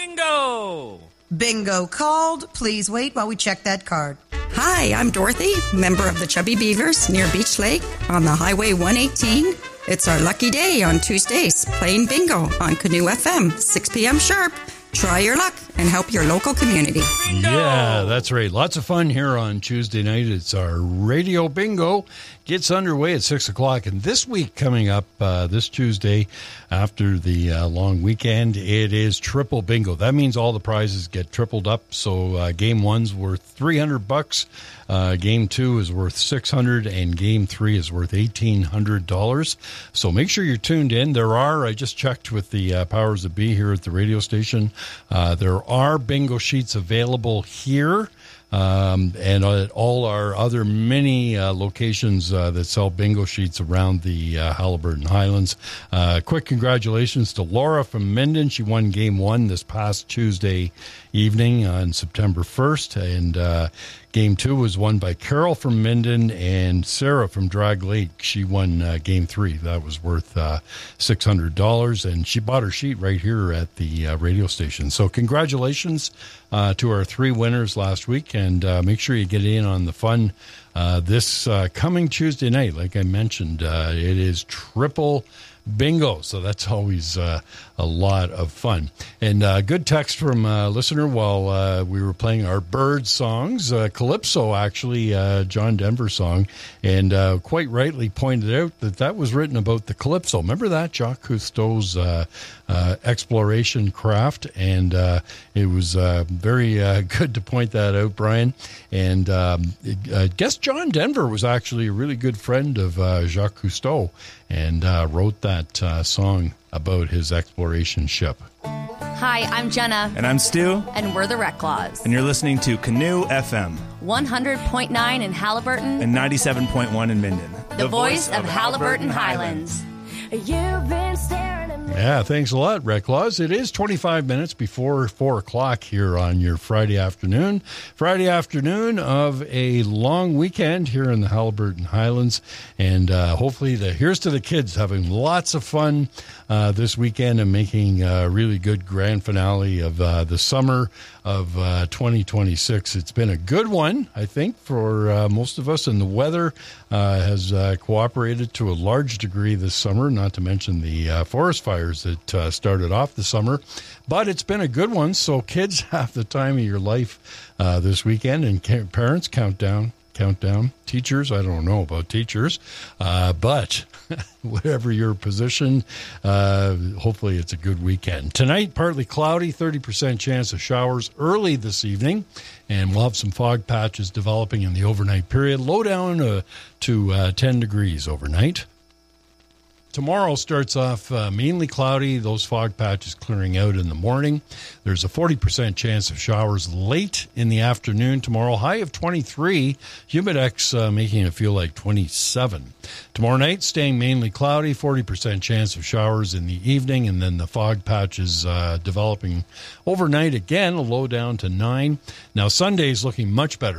bingo! Bingo called. Please wait while we check that card. Hi, I'm Dorothy, member of the Chubby Beavers near Beach Lake on the Highway 118. It's our lucky day on Tuesdays, playing bingo on Canoe FM, 6 p.m. sharp. Try your luck and help your local community. Yeah, that's right. Lots of fun here on Tuesday night. It's our radio bingo. Gets underway at 6 o'clock. And this week coming up, this Tuesday, after the long weekend, it is triple bingo. That means all the prizes get tripled up. So game one's worth $300. Game two is worth $600, and game three is worth $1,800. So make sure you're tuned in. I just checked with the powers that be here at the radio station. There are bingo sheets available here. And at all our other many locations that sell bingo sheets around the Haliburton Highlands. Quick congratulations to Laura from Minden. She won game one this past Tuesday evening on September 1st. And game two was won by Carol from Minden, and Sarah from Drag Lake. She won game three. That was worth $600, and she bought her sheet right here at the radio station. So congratulations to our three winners last week, and make sure you get in on the fun this coming Tuesday night. Like I mentioned, it is triple bingo, so that's always a lot of fun. And good text from a listener while we were playing our bird songs, Calypso, actually, John Denver song, and quite rightly pointed out that was written about the Calypso. Remember that? Jacques Cousteau's exploration craft, and it was very good to point that out, Brian. And I guess John Denver was actually a really good friend of Jacques Cousteau, and wrote that song about his exploration ship. Hi, I'm Jenna. And I'm Stu. And we're the Reclaws. And you're listening to Canoe FM. 100.9 in Haliburton. And 97.1 in Minden. The voice of Haliburton Highlands. You've been staring at me. Yeah, thanks a lot, Reclaws. It is 25 minutes before 4 o'clock here on your Friday afternoon. Friday afternoon of a long weekend here in the Haliburton Highlands. And hopefully here's to the kids having lots of fun this weekend and making a really good grand finale of the summer of 2026. It's been a good one, I think, for most of us, and the weather has cooperated to a large degree this summer, not to mention the forest fires that started off the summer. But it's been a good one, so kids have the time of your life this weekend, and parents countdown. Teachers, I don't know about teachers, but whatever your position, hopefully it's a good weekend. Tonight, partly cloudy, 30% chance of showers early this evening, and we'll have some fog patches developing in the overnight period. Low down to 10 degrees overnight. Tomorrow starts off mainly cloudy, those fog patches clearing out in the morning. There's a 40% chance of showers late in the afternoon tomorrow. High of 23, humidex making it feel like 27. Tomorrow night, staying mainly cloudy, 40% chance of showers in the evening, and then the fog patches developing overnight again, a low down to 9. Now, Sunday's looking much better.